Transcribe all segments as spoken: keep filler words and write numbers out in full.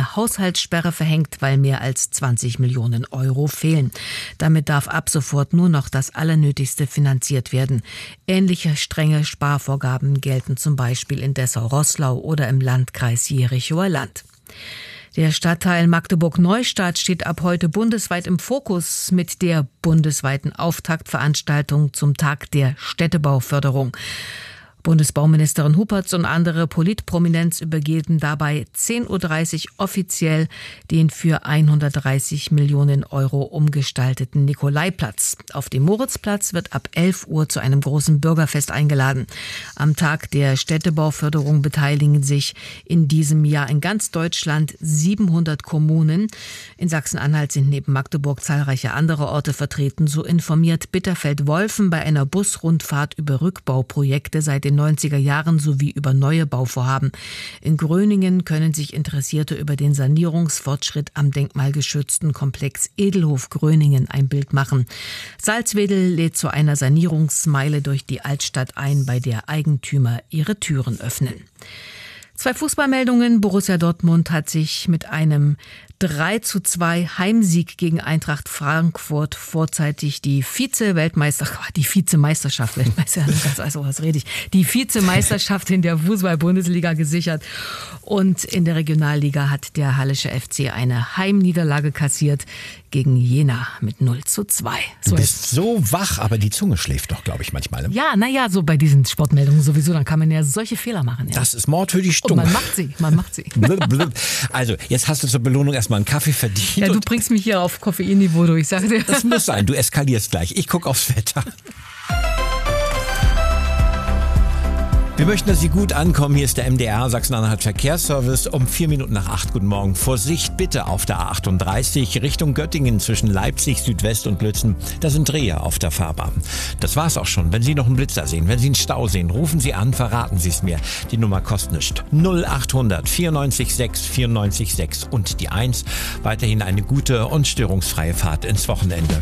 eine Haushaltssperre verhängt, weil mehr als zwanzig Millionen Euro fehlen. Damit darf ab sofort nur noch das Allernötigste finanziert werden. Ähnliche strenge Sparvorgaben gelten zum Beispiel in Dessau-Roßlau oder im Landkreis Jerichower Land. Der Stadtteil Magdeburg-Neustadt steht ab heute bundesweit im Fokus mit der bundesweiten Auftaktveranstaltung zum Tag der Städtebauförderung. Bundesbauministerin Huppertz und andere Politprominenz übergeben dabei zehn Uhr dreißig offiziell den für hundertdreißig Millionen Euro umgestalteten Nikolaiplatz. Auf dem Moritzplatz wird ab elf Uhr zu einem großen Bürgerfest eingeladen. Am Tag der Städtebauförderung beteiligen sich in diesem Jahr in ganz Deutschland siebenhundert Kommunen. In Sachsen-Anhalt sind neben Magdeburg zahlreiche andere Orte vertreten. So informiert Bitterfeld-Wolfen bei einer Busrundfahrt über Rückbauprojekte seit den neunziger Jahren sowie über neue Bauvorhaben. In Gröningen können sich Interessierte über den Sanierungsfortschritt am denkmalgeschützten Komplex Edelhof Gröningen ein Bild machen. Salzwedel lädt zu einer Sanierungsmeile durch die Altstadt ein, bei der Eigentümer ihre Türen öffnen. Zwei Fußballmeldungen. Borussia Dortmund hat sich mit einem drei zu zwei Heimsieg gegen Eintracht Frankfurt vorzeitig die Vize-Weltmeister, die Vizemeisterschaft, Weltmeister, also was rede ich, die Vizemeisterschaft in der Fußball-Bundesliga gesichert. Und in der Regionalliga hat der Hallische F C eine Heimniederlage kassiert gegen Jena mit null zu zwei. So du bist so wach, aber die Zunge schläft doch, glaube ich, manchmal. Ja, naja, so bei diesen Sportmeldungen sowieso, dann kann man ja solche Fehler machen. Ja. Das ist Mord für die Stunde. Und man macht sie, man macht sie. Also, jetzt hast du zur Belohnung erstmal einen Kaffee verdient. Ja, du bringst mich hier auf Koffeinniveau durch, ich sage dir. Das muss sein, du eskalierst gleich. Ich gucke aufs Wetter. Wir möchten, dass Sie gut ankommen. Hier ist der M D R Sachsen-Anhalt Verkehrsservice um vier Minuten nach acht. Guten Morgen. Vorsicht bitte auf der A achtunddreißig Richtung Göttingen zwischen Leipzig, Südwest und Lützen. Da sind Dreher auf der Fahrbahn. Das war's auch schon. Wenn Sie noch einen Blitzer sehen, wenn Sie einen Stau sehen, rufen Sie an, verraten Sie es mir. Die Nummer kostet nichts. null achthundert vierundneunzig sechs vierundneunzig sechs und die eins. Weiterhin eine gute und störungsfreie Fahrt ins Wochenende.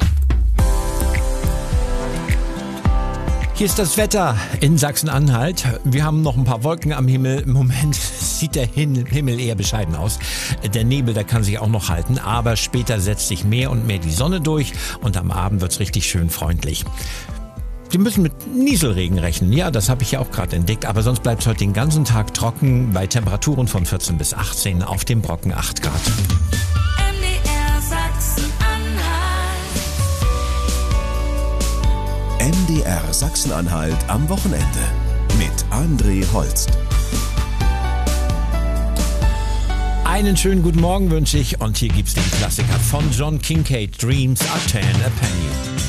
Hier ist das Wetter in Sachsen-Anhalt. Wir haben noch ein paar Wolken am Himmel. Im Moment sieht der Himmel eher bescheiden aus. Der Nebel, der kann sich auch noch halten, aber später setzt sich mehr und mehr die Sonne durch und am Abend wird's richtig schön freundlich. Sie müssen mit Nieselregen rechnen. Ja, das habe ich ja auch gerade entdeckt. Aber sonst bleibt es heute den ganzen Tag trocken bei Temperaturen von vierzehn bis achtzehn, auf dem Brocken acht Grad. M D R Sachsen-Anhalt am Wochenende mit André Holst. Einen schönen guten Morgen wünsche ich und hier gibt's den Klassiker von John Kincade, Dreams Are Ten a Penny.